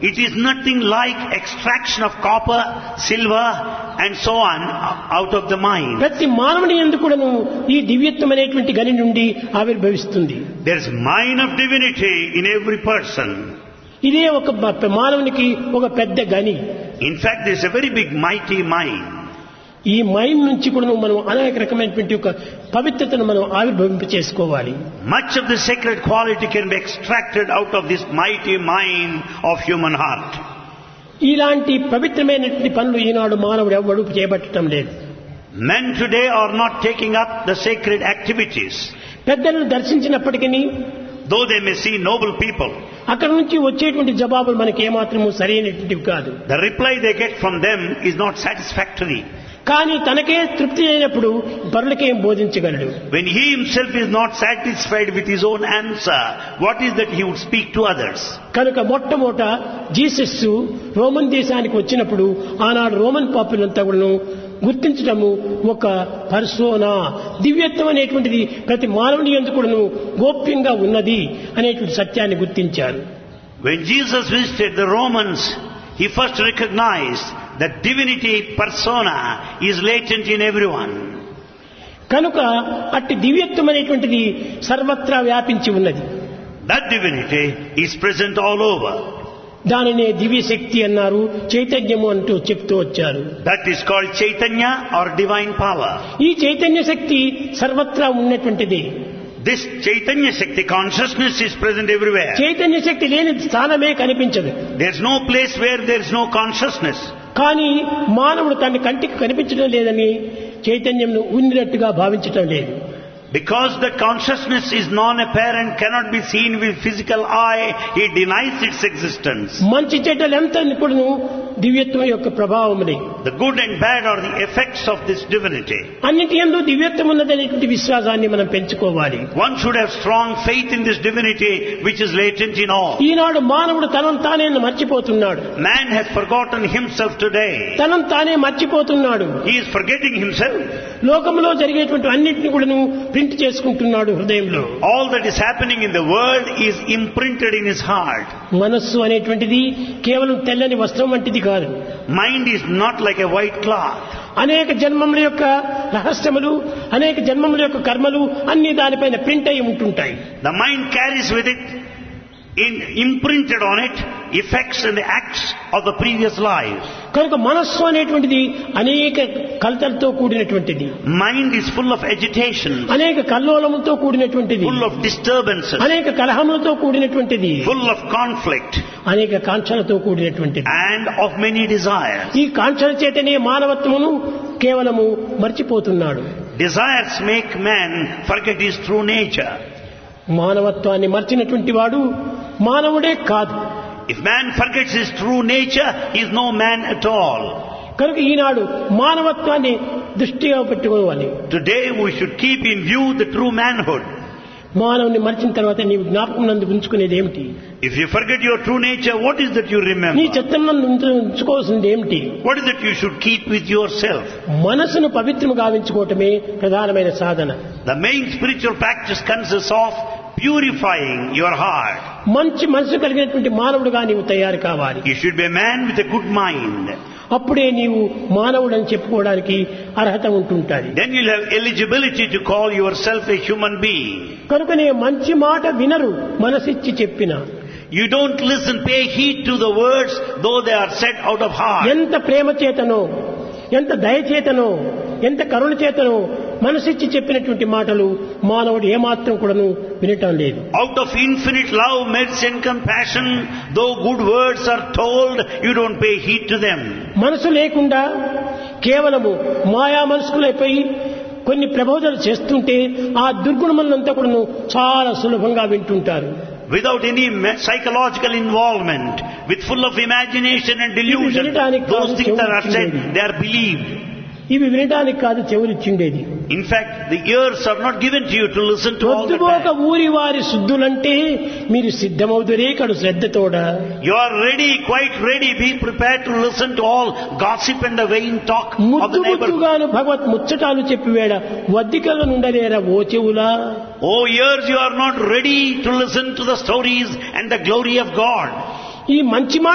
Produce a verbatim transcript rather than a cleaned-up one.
It is nothing like extraction of copper, silver and so on out of the mine. ప్రతి మానవుని యందు కూడాను ఈ దివ్యత్వం అనేటువంటి గని నుండి ఆవిర్భవిస్తుంది. There is mine of divinity in every person. ఇదే ఒక మానవునికి ఒక పెద్ద గని. In fact, there is a very big mighty mine. ఈ మైన్ నుంచి కూడా మనం అనేక రకమైనటువంటి ఒక పవిత్రతను మనం ఆవిర్భవింప చేసుకోవాలి. Much of the sacred quality can be extracted out of this mighty mine of human heart. ఇలాంటి పవిత్రమైనటువంటి పనులు ఈనాడు మానవుడు ఎవడు చేపట్టడం లేదు. Men today are not taking up the sacred activities. పెద్దలను దర్శించినప్పటికీ, though they may see noble people, అక్కడ నుంచి వచ్చేటువంటి జవాబులు మనకి ఏమాత్రము సరైనటువంటివి కాదు. the reply they get from them is not satisfactory. కానీ తనకే తృప్తి అయినప్పుడు పరులకేం బోధించగలడు? When he himself is not satisfied with his own answer, what is that he would speak to others? కనుక మొట్టమొదట జీసస్ రోమన్ దేశానికి వచ్చినప్పుడు ఆనాడు రోమన్ పాపులంతా కూడాను గుర్తించడము ఒక పర్సోనా, దివ్యత్వం అనేటువంటిది ప్రతి మానవుని యందు కూడాను గోప్యంగా ఉన్నది అనేటువంటి సత్యాన్ని గుర్తించారు. When Jesus visited the Romans, he first recognized that divinity persona is latent in everyone. కనుక అట్టి దివ్యత్వం అనేటువంటిది సర్వత్రా వ్యాపించి ఉన్నది. That divinity is present all over. దానినే దివ్య శక్తి అన్నారు, చైతన్యము అంటూ చెప్తూ వచ్చారు. That is called Chaitanya or divine power. ఈ చైతన్య శక్తి సర్వత్రా ఉన్నటువంటిది. This Chaitanya Shakti consciousness is present everywhere. Chaitanya శక్తి లేని స్థానమే కనిపించదు. There is no place where there is no consciousness. కానీ మానవుడు తన కంటికి కనిపించడం లేదని చైతన్యంను ఉన్నట్టుగా భావించటం లేదు. Because the consciousness is non-apparent, cannot be seen with physical eye, he denies its existence. మంచి చెడ్డలంతా కూడాను దివ్యత్వం యొక్క ప్రభావములే. The good and bad are the effects of this divinity. అన్నిటి యందు దివ్యత్వం ఉన్నదనేటువంటి విశ్వాసాన్ని మనం పెంచుకోవాలి. One should have strong faith in this divinity which is latent in all. ఈనాడు మానవుడు తనను తానే మర్చిపోతున్నాడు. Man has forgotten himself today. తనను తానే మర్చిపోతున్నాడు. He is forgetting himself. లోకంలో జరిగేటువంటి అన్నిటిని కూడాను ప్రింట్ చేసుకుంటున్నాడు హృదయంలో. All that is happening in the world is imprinted in his heart. మనస్సు అనేటువంటిది కేవలం తెల్లని వస్త్రం వంటిది కాదు. Mind is not like a white cloth. అనేక జన్మముల యొక్క రహస్యములు, అనేక జన్మముల యొక్క కర్మలు అన్ని దానిపైన ప్రింట్ అయి ఉంటుంటాయి. The mind carries with it, in, imprinted on it, effects and the acts of the previous lives. కనుక మనస్సు అనేటువంటిది అనేక కలతలతో కూడినటువంటిది. Mind is full of agitation, అనేక కల్లోలముతో కూడినటువంటిది, full of disturbances, అనేక కలహములతో కూడినటువంటిది, full of conflict, అనేక కాంక్షలతో కూడినటువంటిది, and of many desires. ఈ కాంక్షల చేతనే మానవత్వమును కేవలము మర్చిపోతున్నాడు. Desires make man forget his true nature. మానవత్వాన్ని మర్చినటువంటి వాడు మానవుడే కాదు. If man forgets his true nature, he is no man at all. కనుక ఈనాడు మానవత్వాన్ని దృష్టిగా పెట్టుకోవాలి. Today we should keep in view the true manhood. మానవుని మర్చిన తర్వాత నీవు జ్ఞాపకం నందు ఉంచుకునేది ఏమిటి? If you forget your true nature, what is that you remember? నీ చిత్తం నందు ఉంచుకోవాల్సింది ఏమిటి? What is that you should keep with yourself? మనసును పవిత్రము గావించుకోవటమే ప్రధానమైన సాధన. The main spiritual practice consists of purifying your heart. మంచి మనసు కలిగినటువంటి మానవుడుగా నీవు తయారు కావాలి. You should be a man with a good mind. అప్పుడే నీవు మానవుడని చెప్పుకోవడానికి అర్హత ఉంటుంటుంది. Then you'll have eligibility to call yourself a human being. కనుకనే మంచి మాట వినరు మనసిచ్చి చెప్పిన. You don't listen, pay heed to the words though they are said out of heart. ఎంత ప్రేమ చేతనో, ఎంత దయ చేతనో, ఎంత కరుణ చేతనో మనసిచ్చి చెప్పినటువంటి మాటలు మానవుడు ఏమాత్రం కూడాను వినటం లేదు. Out of infinite love, mercy and compassion, though good words are told, you don't pay heed to them. మనసు లేకుండా కేవలము మాయా మనసుకులైపోయి కొన్ని ప్రబోధనలు చేస్తుంటే ఆ దుర్గుణములంతా కూడాను చాలా సులభంగా వింటుంటారు. Without any psychological involvement, with full of imagination and delusion, those things that are said, they are believed. ఇవి వినడానికి కాదు చెవులిచ్చిండేది. In fact, the ears are not given to you to listen to all that. పొద్దుపోక ఊరి వారి శుద్ధులంటే మీరు సిద్ధమవుదురే కడు శ్రద్ధతోడ. You are ready, quite ready, be prepared to listen to all gossip and the vain talk of the ముద్దు neighborhood. ముద్దుగాను Bhagwat ముచ్చటాలు చెప్పివేడ వద్దికల నుండలేరా oh చెవులా. Oh ears, you are not ready to listen to the stories and the glory of God. ఈ మంచి